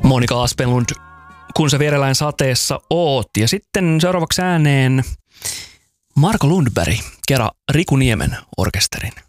Monika Aspenlund, Kun sä vierellään sateessa oot. Ja sitten seuraavaksi ääneen Marko Lundberg, Kera Riku Niemen orkesterin.